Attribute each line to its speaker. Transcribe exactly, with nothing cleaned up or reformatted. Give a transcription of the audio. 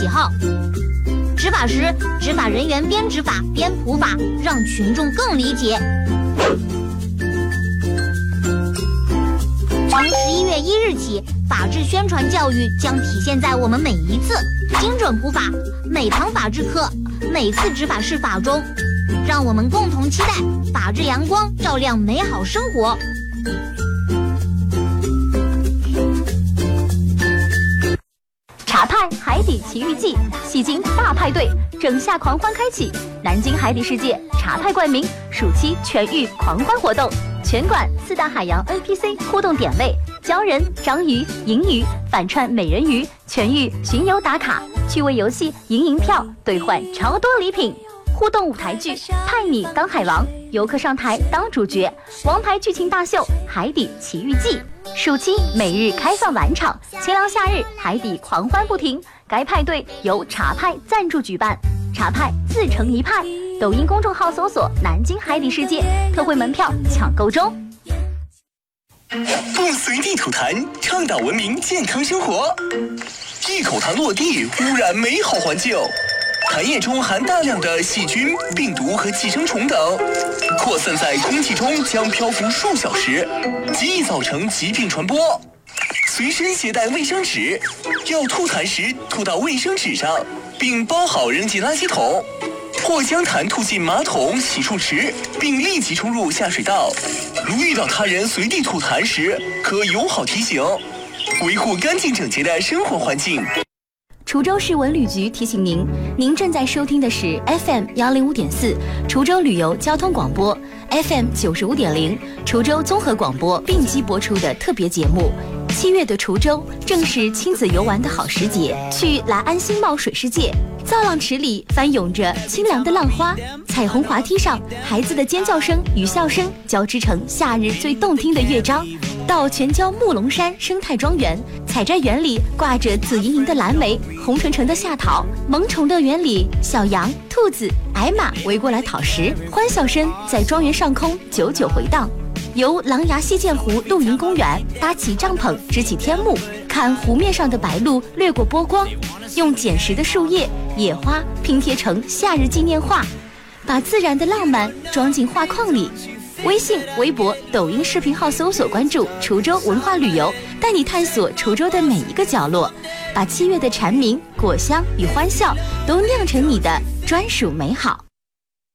Speaker 1: 喜好。执法时，执法人员边执法边普法，让群众更理解。从十一月一日起，法治宣传教育将体现在我们每一次精准普法、每堂法治课、每次执法释法中，让我们共同期待法治阳光照亮美好生活。
Speaker 2: 茶派海底奇遇记，戏精大派对，整夏狂欢开启，南京海底世界茶派冠名暑期全域狂欢活动。全馆四大海洋 N P C 互动点位，鲛人、章鱼、银鱼反串美人鱼，全域巡游打卡，趣味游戏赢银票兑换超多礼品，互动舞台剧派你当海王，游客上台当主角，王牌剧情大秀海底奇遇记。暑期每日开放晚场，清凉夏日海底狂欢不停。该派对由茶派赞助举办，茶派自成一派。抖音公众号搜索南京海底世界，特惠门票抢购中。
Speaker 3: 不随地吐痰，倡导文明健康生活。一口痰落地，污染美好环境。痰液中含大量的细菌、病毒和寄生虫等，扩散在空气中将漂浮数小时，极易造成疾病传播。随身携带卫生纸，要吐痰时吐到卫生纸上，并包好扔进垃圾桶，或将痰吐进马桶、洗漱池，并立即冲入下水道。如遇到他人随地吐痰时，可友好提醒，维护干净整洁的生活环境。
Speaker 2: 滁州市文旅局提醒您，您正在收听的是 F M 幺零五点四滁州旅游交通广播 ，F M 九十五点零滁州综合广播并机播出的特别节目。七月的滁州正是亲子游玩的好时节，去来安新茂水世界，造浪池里翻涌着清凉的浪花，彩虹滑梯上孩子的尖叫声与笑声交织成夏日最动听的乐章。到全郊木龙山生态庄园，采摘园里挂着紫莹莹的蓝莓，红澄澄的夏桃，萌宠乐园里小羊、兔子、矮马围过来讨食，欢笑声在庄园上空久久回荡。由狼牙溪涧湖露营公园搭起帐篷支起天幕，看湖面上的白鹭掠过波光，用捡拾的树叶、野花拼贴成夏日纪念画，把自然的浪漫装进画框里。微信、微博、抖音视频号搜索关注滁州文化旅游，带你探索滁州的每一个角落，把七月的蝉鸣、果香与欢笑都酿成你的专属美好。